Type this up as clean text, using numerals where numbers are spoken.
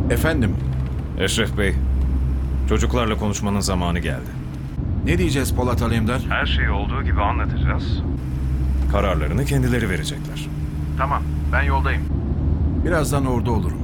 Efendim, Eşref Bey, çocuklarla konuşmanın zamanı geldi. ne diyeceğiz Polat Alemdar? Her şeyi olduğu gibi anlatacağız. Kararlarını kendileri verecekler. Tamam, ben yoldayım. Birazdan orada olurum.